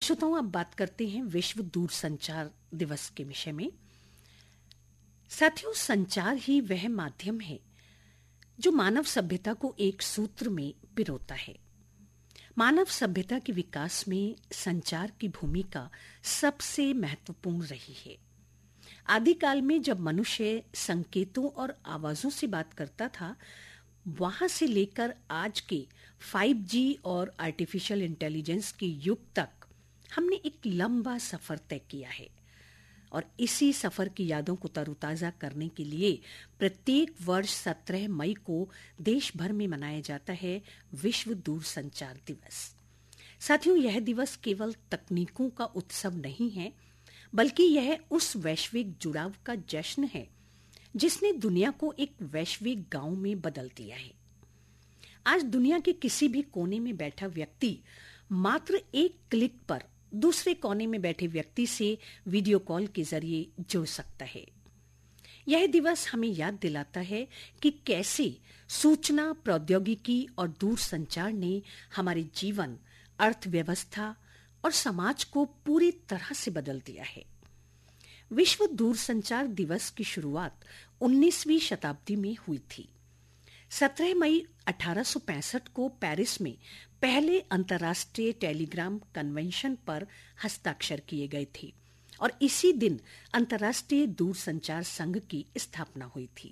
श्रोताओं, अब बात करते हैं विश्व दूरसंचार दिवस के विषय में। साथियों, संचार ही वह माध्यम है जो मानव सभ्यता को एक सूत्र में पिरोता है। मानव सभ्यता के विकास में संचार की भूमिका सबसे महत्वपूर्ण रही है। आदिकाल में जब मनुष्य संकेतों और आवाजों से बात करता था, वहां से लेकर आज के 5G और आर्टिफिशियल इंटेलिजेंस के युग तक हमने एक लंबा सफर तय किया है और इसी सफर की यादों को तरोताजा करने के लिए प्रत्येक वर्ष 17 मई को देश भर में मनाया जाता है विश्व दूरसंचार दिवस। साथियों, यह दिवस केवल तकनीकों का उत्सव नहीं है, बल्कि यह उस वैश्विक जुड़ाव का जश्न है जिसने दुनिया को एक वैश्विक गांव में बदल दिया है। आज दुनिया के किसी भी कोने में बैठा व्यक्ति मात्र एक क्लिक पर दूसरे कोने में बैठे व्यक्ति से वीडियो कॉल के जरिए जुड़ सकता है। यह दिवस हमें याद दिलाता है कि कैसे सूचना प्रौद्योगिकी और दूरसंचार ने हमारे जीवन, अर्थव्यवस्था और समाज को पूरी तरह से बदल दिया है। विश्व दूरसंचार दिवस की शुरुआत 19वीं शताब्दी में हुई थी। 17 मई 1865 को पेरिस में पहले अंतर्राष्ट्रीय टेलीग्राम कन्वेंशन पर हस्ताक्षर किए गए थे और इसी दिन अंतर्राष्ट्रीय दूरसंचार संघ की स्थापना हुई थी।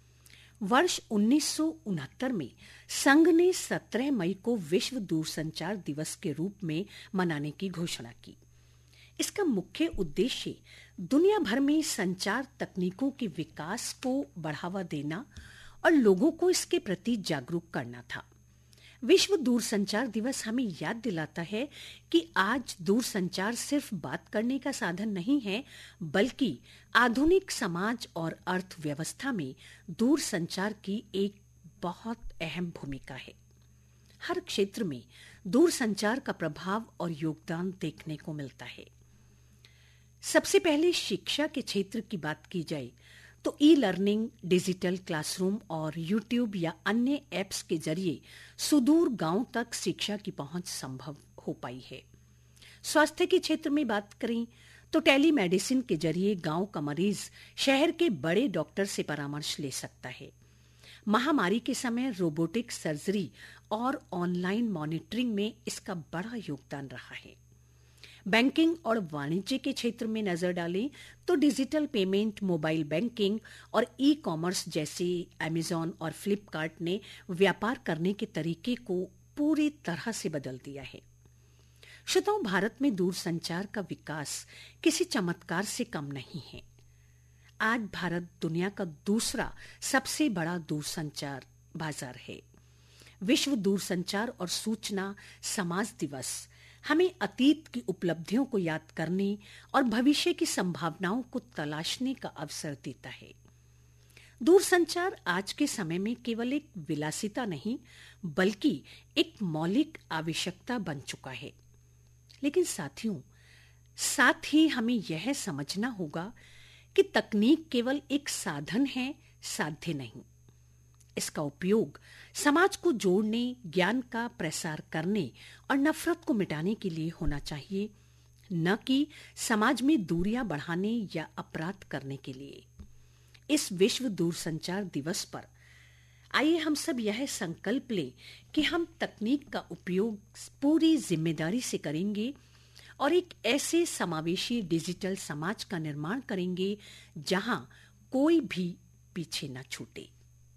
वर्ष 1969 में संघ ने 17 मई को विश्व दूरसंचार दिवस के रूप में मनाने की घोषणा की। इसका मुख्य उद्देश्य दुनिया भर में संचार तकनीकों के विकास को बढ़ावा देना और लोगों को इसके प्रति जागरूक करना था। विश्व दूरसंचार दिवस हमें याद दिलाता है कि आज दूरसंचार सिर्फ बात करने का साधन नहीं है, बल्कि आधुनिक समाज और अर्थव्यवस्था में दूरसंचार की एक बहुत अहम भूमिका है। हर क्षेत्र में दूरसंचार का प्रभाव और योगदान देखने को मिलता है। सबसे पहले शिक्षा के क्षेत्र की बात की जाए तो ई-लर्निंग, डिजिटल क्लासरूम और यूट्यूब या अन्य ऐप्स के जरिए सुदूर गांव तक शिक्षा की पहुंच संभव हो पाई है। स्वास्थ्य के क्षेत्र में बात करें तो टेलीमेडिसिन के जरिए गांव का मरीज शहर के बड़े डॉक्टर से परामर्श ले सकता है। महामारी के समय रोबोटिक सर्जरी और ऑनलाइन मॉनिटरिंग में इसका बड़ा योगदान रहा है। बैंकिंग और वाणिज्य के क्षेत्र में नजर डालें तो डिजिटल पेमेंट, मोबाइल बैंकिंग और ई-कॉमर्स जैसे अमेज़न और फ्लिपकार्ट ने व्यापार करने के तरीके को पूरी तरह से बदल दिया है। श्रोताओं, भारत में दूरसंचार का विकास किसी चमत्कार से कम नहीं है। आज भारत दुनिया का दूसरा सबसे बड़ा दूरसंचार बाजार है। विश्व दूरसंचार और सूचना समाज दिवस हमें अतीत की उपलब्धियों को याद करने और भविष्य की संभावनाओं को तलाशने का अवसर देता है। दूरसंचार आज के समय में केवल एक विलासिता नहीं, बल्कि एक मौलिक आवश्यकता बन चुका है। लेकिन साथियों, साथ ही हमें यह समझना होगा कि तकनीक केवल एक साधन है, साध्य नहीं। इसका उपयोग समाज को जोड़ने, ज्ञान का प्रसार करने और नफरत को मिटाने के लिए होना चाहिए, न कि समाज में दूरियां बढ़ाने या अपराध करने के लिए। इस विश्व दूरसंचार दिवस पर आइए हम सब यह संकल्प लें कि हम तकनीक का उपयोग पूरी जिम्मेदारी से करेंगे और एक ऐसे समावेशी डिजिटल समाज का निर्माण करेंगे जहां कोई भी पीछे न छूटे।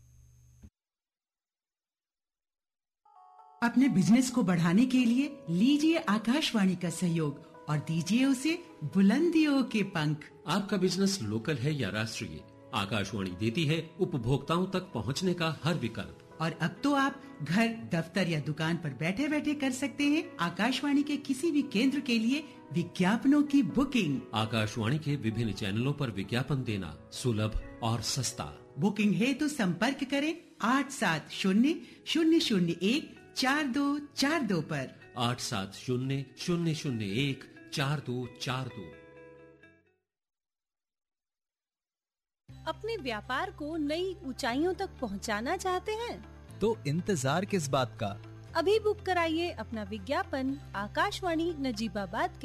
अपने बिजनेस को बढ़ाने के लिए लीजिए आकाशवाणी का सहयोग और दीजिए उसे बुलंदियों के पंख। आपका बिजनेस लोकल है या राष्ट्रीय, आकाशवाणी देती है उपभोक्ताओं तक पहुंचने का हर विकल्प। और अब तो आप घर, दफ्तर या दुकान पर बैठे बैठे कर सकते हैं आकाशवाणी के किसी भी केंद्र के लिए विज्ञापनों की बुकिंग। आकाशवाणी के विभिन्न चैनलों पर विज्ञापन देना सुलभ और सस्ता। बुकिंग है तो संपर्क करें 8700014242 पर। 8700014242। अपने व्यापार को नई ऊंचाइयों तक पहुंचाना चाहते हैं तो इंतजार किस बात का? अभी बुक कराइए अपना विज्ञापन आकाशवाणी नजीबाबाद के